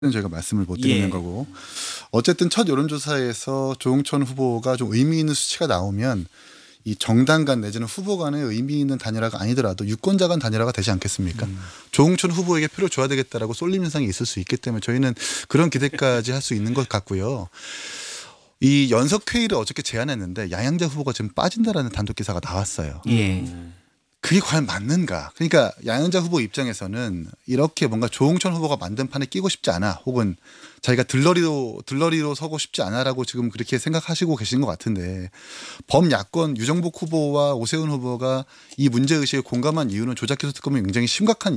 저희가 말씀을 못 드리는 예. 거고 어쨌든 첫 여론조사에서 조응천 후보가 좀 의미 있는 수치가 나오면 이 정당 간 내지는 후보 간의 의미 있는 단일화가 아니더라도 유권자 간 단일화가 되지 않겠습니까? 조응천 후보에게 표를 줘야 되겠다라고 쏠림 현상이 있을 수 있기 때문에 저희는 그런 기대까지 할 수 있는 것 같고요. 이 연석회의를 어저께 제안했는데 양양자 후보가 지금 빠진다라는 단독 기사가 나왔어요. 예. 그게 과연 맞는가? 그러니까 양현자 후보 입장에서는 이렇게 뭔가 조응천 후보가 만든 판에 끼고 싶지 않아, 혹은 자기가 들러리로 서고 싶지 않아라고 지금 그렇게 생각하시고 계신 것 같은데, 범야권 유정복 후보와 오세훈 후보가 이 문제 의식에 공감한 이유는 조작기소 특검이 굉장히 심각한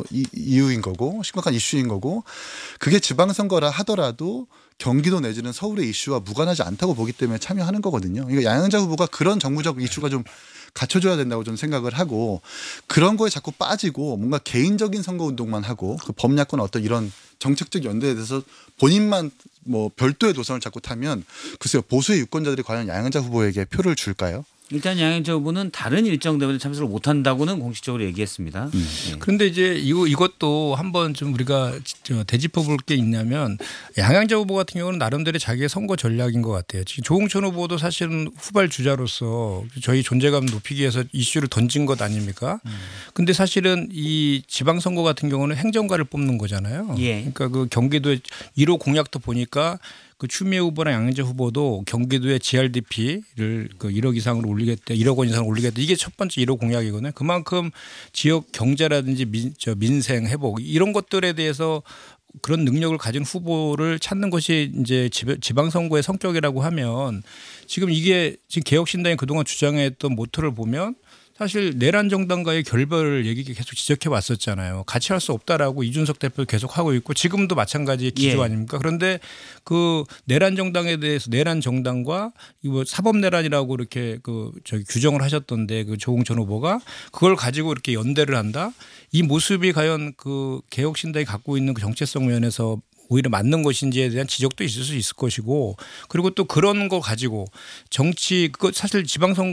이유인 거고, 심각한 이슈인 거고, 그게 지방선거라 하더라도 경기도 내지는 서울의 이슈와 무관하지 않다고 보기 때문에 참여하는 거거든요. 그러니까 양현자 후보가 그런 정무적 이슈가 좀 갖춰줘야 된다고 저는 생각을 하고, 그런 거에 자꾸 빠지고 뭔가 개인적인 선거운동만 하고 그 범야권 어떤 이런 정책적 연대에 대해서 본인만 뭐 별도의 노선을 자꾸 타면 글쎄요, 보수의 유권자들이 과연 양현자 후보에게 표를 줄까요? 일단 양현자 후보는 다른 일정 때문에 참석을 못한다고는 공식적으로 얘기했습니다. 예. 그런데 이제 이것도 한번 좀 우리가 되짚어 볼 게 있냐면, 양양자 후보 같은 경우는 나름대로 자기의 선거 전략인 것 같아요. 지금 조응천 후보도 사실은 후발 주자로서 저희 존재감 높이기 위해서 이슈를 던진 것 아닙니까? 근데 사실은 이 지방선거 같은 경우는 행정가를 뽑는 거잖아요. 예. 그러니까 그 경기도의 1호 공약도 보니까 그 추미애 후보랑 양현자 후보도 경기도의 GRDP를 그 1억 이상으로 올리겠다, 1억 원 이상으로 올리겠다. 이게 첫 번째 1호 공약이거든요. 그만큼 지역 경제라든지 민생 회복 이런 것들에 대해서 그런 능력을 가진 후보를 찾는 것이 이제 지방선거의 성격이라고 하면, 지금 이게 지금 개혁신당이 그동안 주장했던 모토를 보면 사실 내란 정당과의 결별을 얘기 계속 지적해 왔었잖아요. 같이 할 수 없다라고 이준석 대표 계속 하고 있고, 지금도 마찬가지의 기조 예. 아닙니까? 그런데 그 내란 정당에 대해서 내란 정당과 이거 사법 내란이라고 이렇게 규정을 하셨던데, 그 조응천 후보가 그걸 가지고 이렇게 연대를 한다. 이 모습이 과연 그 개혁신당이 갖고 있는 그 정체성 면에서 오히려 맞는 것인지에 대한 지적도 있을 수 있을 것이고, 그리고 또 그런 거 가지고 정치, 그거 사실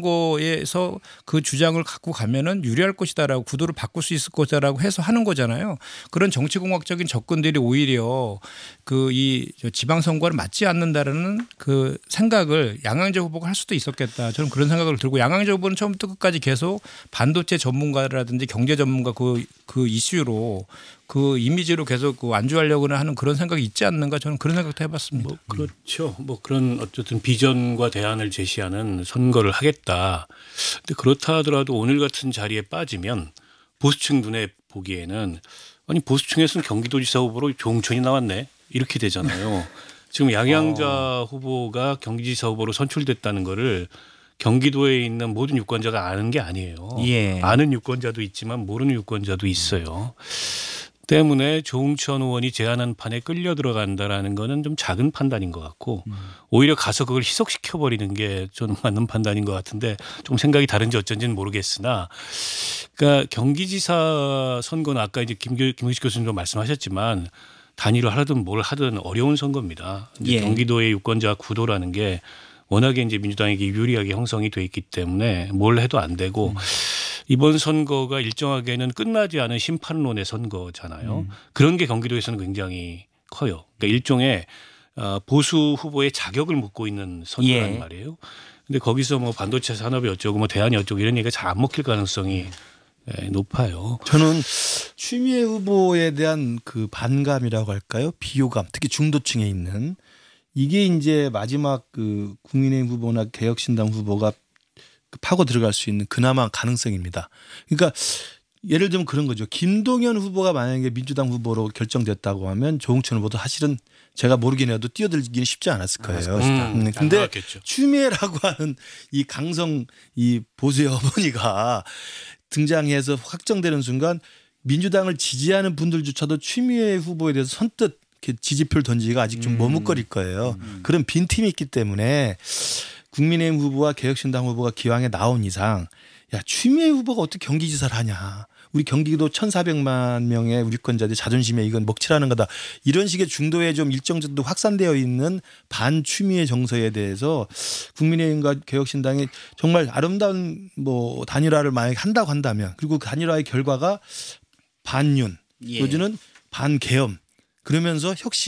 지방선거에서 그 주장을 갖고 가면은 유리할 것이다라고, 구도를 바꿀 수 있을 것이다라고 해서 하는 거잖아요. 그런 정치공학적인 접근들이 오히려 그 이 지방선거를 맞지 않는다라는 그 생각을 양양자 후보가 할 수도 있었겠다. 저는 그런 생각을 들고, 양양자 후보는 처음부터 끝까지 계속 반도체 전문가라든지 경제 전문가 그 이슈로 그 이미지로 계속 완주하려고 하는 그런 생각이 있지 않는가, 저는 그런 생각도 해봤습니다. 그렇죠. 그런 어쨌든 비전과 대안을 제시하는 선거를 하겠다. 근데 그렇다 하더라도 오늘 같은 자리에 빠지면 보수층 눈에 보기에는, 아니 보수층에서는 경기도지사 후보로 조응천이 나왔네, 이렇게 되잖아요. 지금 양양자 후보가 경기지사 후보로 선출됐다는 거를 경기도에 있는 모든 유권자가 아는 게 아니에요. 예. 아는 유권자도 있지만 모르는 유권자도 있어요. 때문에 조응천 의원이 제안한 판에 끌려 들어간다라는 거는 좀 작은 판단인 것 같고, 오히려 가서 그걸 희석시켜버리는 게 저는 맞는 판단인 것 같은데, 좀 생각이 다른지 어쩐지는 모르겠으나, 그러니까 경기지사 선거는 아까 이제 김규식 교수님도 말씀하셨지만 단일화 하든 뭘 하든 어려운 선거입니다. 이제 예. 경기도의 유권자 구도라는 게 워낙에 이제 민주당에게 유리하게 형성이 돼 있기 때문에 뭘 해도 안 되고, 이번 선거가 일정하게는 끝나지 않은 심판론의 선거잖아요. 그런 게 경기도에서는 굉장히 커요. 그러니까 일종의 보수 후보의 자격을 묻고 있는 선거란 예. 말이에요. 근데 거기서 뭐 반도체 산업이 어쩌고 뭐 대안이 어쩌고 이런 얘기가 잘 안 먹힐 가능성이 높아요. 저는 추미애 후보에 대한 그 반감이라고 할까요? 비호감, 특히 중도층에 있는, 이게 이제 마지막 그 국민의힘 후보나 개혁신당 후보가 파고 들어갈 수 있는 그나마 가능성입니다. 그러니까 예를 들면 그런 거죠. 김동연 후보가 만약에 민주당 후보로 결정됐다고 하면 조응천 후보도 사실은 제가 모르긴 해도 뛰어들기는 쉽지 않았을 거예요. 근데 추미애라고 하는 이 강성 이 보수의 어머니가 등장해서 확정되는 순간 민주당을 지지하는 분들조차도 추미애 후보에 대해서 선뜻 지지표를 던지기가 아직 좀 머뭇거릴 거예요. 그런 빈틈이 있기 때문에 국민의힘 후보와 개혁신당 후보가 기왕에 나온 이상, 야, 추미애 후보가 어떻게 경기지사를 하냐. 우리 경기도 1,400만 명의 유권자들이 자존심에 이건 먹칠하는 거다. 이런 식의 중도에 좀 일정 정도 확산되어 있는 반추미애 정서에 대해서 국민의힘과 개혁신당이 정말 아름다운 뭐 단일화를 만약에 한다고 한다면, 그리고 그 단일화의 결과가 반윤, 예. 요즘은 반계엄, 그러면서 혁신